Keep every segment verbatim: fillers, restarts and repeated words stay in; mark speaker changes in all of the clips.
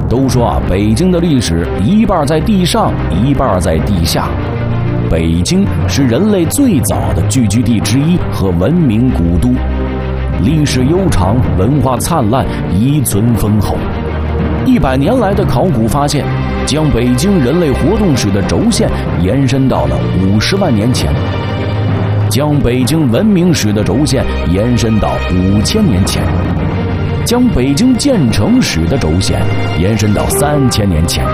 Speaker 1: 都说啊，北京的历史一半在地上，一半在地下。北京是人类最早的聚居地之一和文明古都，历史悠长，文化灿烂，遗存丰厚。一百年来的考古发现，将北京人类活动史的轴线延伸到了五十万年前，将北京文明史的轴线延伸到五千年前，将北京建成史的轴线延伸到三千年前。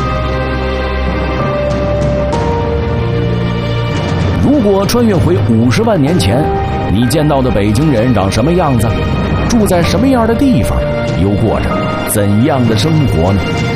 Speaker 1: 如果穿越回五十万年前，你见到的北京人长什么样子？住在什么样的地方？又过着怎样的生活呢？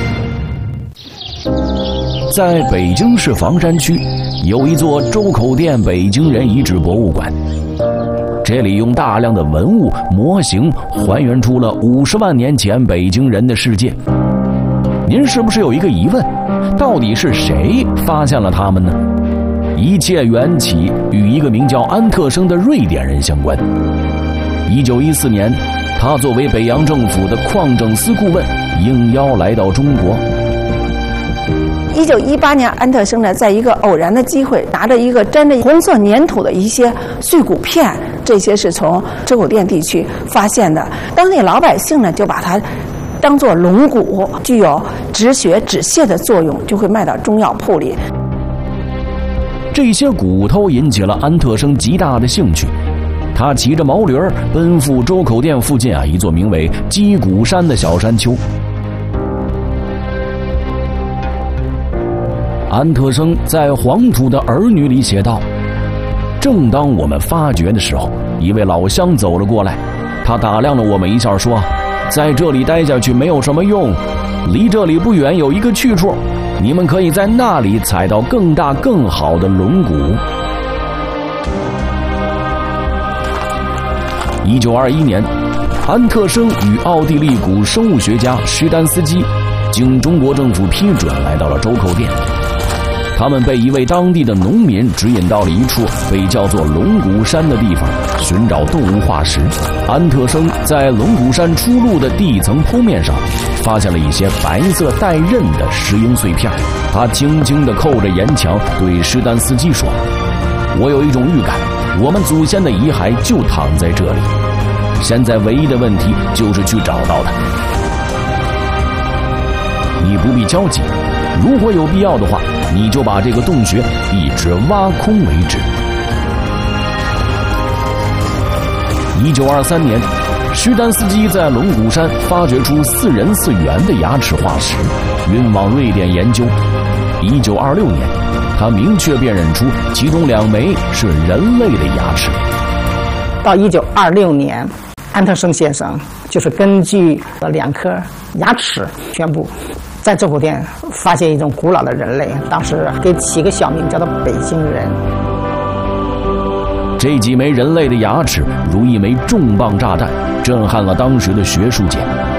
Speaker 1: 在北京市房山区，有一座周口店北京人遗址博物馆。这里用大量的文物模型还原出了五十万年前北京人的世界。您是不是有一个疑问？到底是谁发现了他们呢？一切缘起与一个名叫安特生的瑞典人相关。一九一四年，他作为北洋政府的矿政司顾问，应邀来到中国。
Speaker 2: 一九一八年，安特生呢，在一个偶然的机会，拿着一个沾着红色粘土的一些碎骨片，这些是从周口店地区发现的。当地老百姓呢，就把它当作龙骨，具有止血止泻的作用，就会卖到中药铺里。
Speaker 1: 这些骨头引起了安特生极大的兴趣，他骑着毛驴奔赴周口店附近啊一座名为鸡骨山的小山丘。安特生在《黄土的儿女》里写道：正当我们发掘的时候，一位老乡走了过来，他打量了我们一下，说：在这里待下去没有什么用，离这里不远有一个去处，你们可以在那里采到更大更好的龙骨。一九二一年，安特生与奥地利古生物学家施丹斯基经中国政府批准来到了周口店。他们被一位当地的农民指引到了一处被叫做龙骨山的地方，寻找动物化石。安特生在龙骨山出路的地层剖面上发现了一些白色带刃的石英碎片，他轻轻地扣着岩墙，对施丹斯基说：我有一种预感，我们祖先的遗骸就躺在这里，现在唯一的问题就是去找到它。你不必焦急，如果有必要的话，你就把这个洞穴一直挖空为止。一九二三年，施丹斯基在龙骨山发掘出四人四猿的牙齿化石，运往瑞典研究。一九二六年，他明确辨认出其中两枚是人类的牙齿。
Speaker 3: 到一九二六年，安特生先生就是根据两颗牙齿宣布，在周口店发现一种古老的人类，当时给起个小名叫做北京人。
Speaker 1: 这几枚人类的牙齿如一枚重磅炸弹，震撼了当时的学术界。